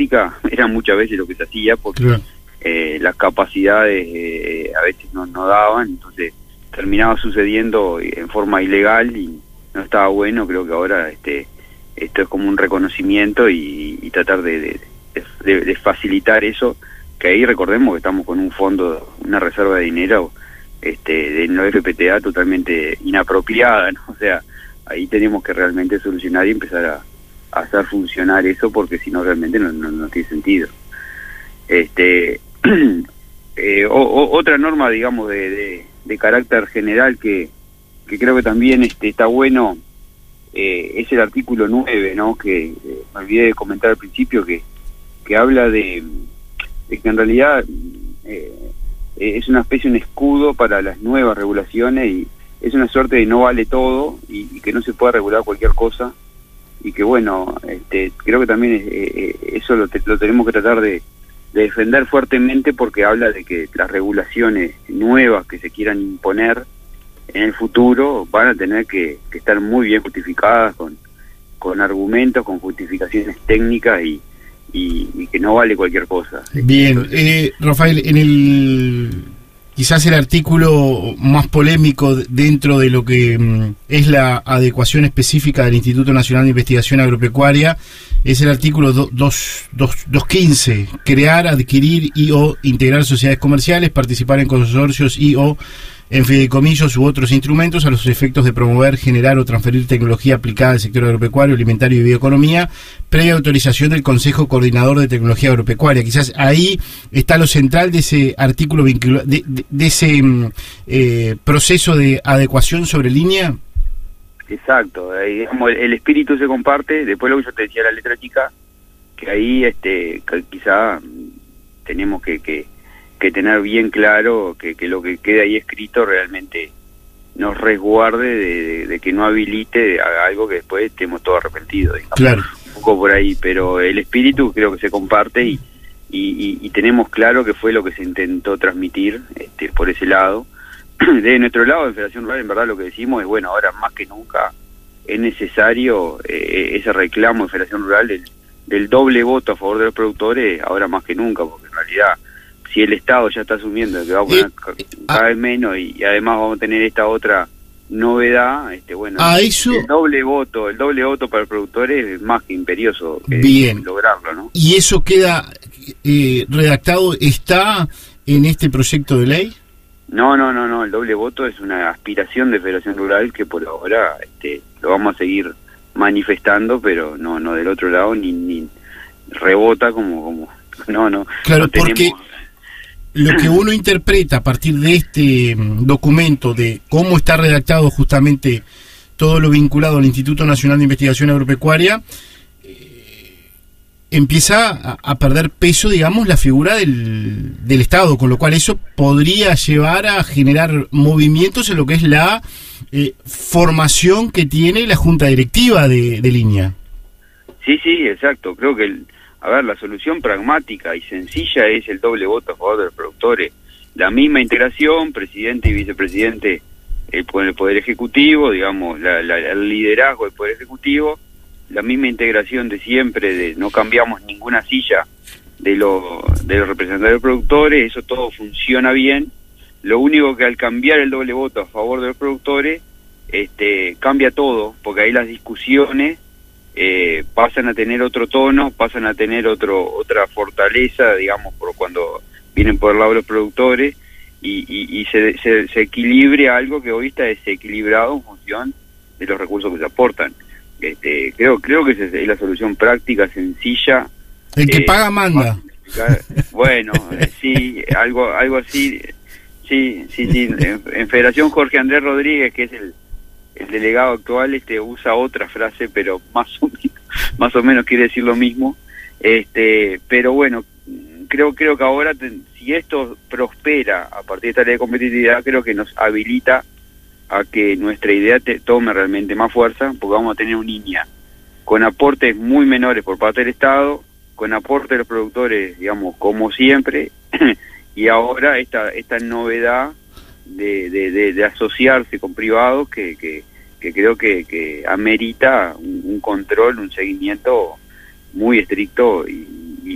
chica era muchas veces lo que se hacía porque Claro. las capacidades a veces no daban, entonces terminaba sucediendo en forma ilegal y no estaba bueno. Creo que ahora esto es como un reconocimiento y tratar de facilitar eso, que ahí recordemos que estamos con un fondo, una reserva de dinero de no FPTA totalmente inapropiada, ¿no? O sea, ahí tenemos que realmente solucionar y empezar a hacer funcionar eso, porque si no realmente no tiene sentido. Otra norma, digamos, de carácter general que creo que también está bueno, es el artículo 9, ¿no? Que me olvidé de comentar al principio, que habla de que en realidad es una especie, un escudo para las nuevas regulaciones, y es una suerte de no vale todo y que no se pueda regular cualquier cosa, y que bueno, creo que también eso lo tenemos que tratar de defender fuertemente, porque habla de que las regulaciones nuevas que se quieran imponer en el futuro van a tener que estar muy bien justificadas, con argumentos, con justificaciones técnicas y que no vale cualquier cosa. Bien, Entonces, Rafael, quizás el artículo más polémico dentro de lo que es la adecuación específica del Instituto Nacional de Investigación Agropecuaria es el artículo 215, crear, adquirir y/o integrar sociedades comerciales, participar en consorcios y/o en fideicomisos u otros instrumentos a los efectos de promover, generar o transferir tecnología aplicada al sector agropecuario, alimentario y bioeconomía, previa autorización del Consejo Coordinador de Tecnología Agropecuaria. Quizás ahí está lo central de ese artículo de ese proceso de adecuación sobre línea. exacto, digamos, el espíritu se comparte. Después lo que yo te decía, la letra chica, que ahí quizá tenemos que tener bien claro que lo que queda ahí escrito realmente nos resguarde de que no habilite a algo que después estemos todos arrepentidos, digamos. Claro. Un poco por ahí, pero el espíritu creo que se comparte y tenemos claro que fue lo que se intentó transmitir por ese lado. De nuestro lado, en Federación Rural, en verdad lo que decimos es, bueno, ahora más que nunca es necesario ese reclamo en Federación Rural del doble voto a favor de los productores, ahora más que nunca, porque en realidad, si el Estado ya está asumiendo que va a poner cada vez menos y además vamos a tener esta otra novedad, bueno, eso, el doble voto para los productores es más que imperioso lograrlo, ¿no? ¿Y eso queda redactado, está en este proyecto de ley? No, el doble voto es una aspiración de Federación Rural que por ahora lo vamos a seguir manifestando, pero no del otro lado ni rebota como no. Claro, no tenemos... porque lo que uno interpreta a partir de este documento, de cómo está redactado justamente todo lo vinculado al Instituto Nacional de Investigación Agropecuaria, empieza a perder peso, digamos, la figura del Estado, con lo cual eso podría llevar a generar movimientos en lo que es la formación que tiene la Junta Directiva de línea. Sí, exacto. Creo que la solución pragmática y sencilla es el doble voto a favor de los productores. La misma integración, presidente y vicepresidente con el Poder Ejecutivo, digamos, el liderazgo del Poder Ejecutivo, la misma integración de siempre, no cambiamos ninguna silla de los representantes de los productores, eso todo funciona bien. Lo único que al cambiar el doble voto a favor de los productores, cambia todo, porque ahí las discusiones pasan a tener otro tono, pasan a tener otra fortaleza, digamos, por cuando vienen por el lado de los productores, y se equilibre algo que hoy está desequilibrado en función de los recursos que se aportan. Creo que esa es la solución práctica, sencilla. El que paga manda. Bueno, sí, algo así. Sí. En Federación, Jorge Andrés Rodríguez, que es el delegado actual, usa otra frase, pero más o menos quiere decir lo mismo. Pero bueno, creo que ahora, si esto prospera a partir de esta ley de competitividad, creo que nos habilita a que nuestra idea tome realmente más fuerza, porque vamos a tener una línea con aportes muy menores por parte del Estado, con aportes de los productores, digamos, como siempre, y ahora esta novedad de asociarse con privados que creo que amerita un control, un seguimiento muy estricto y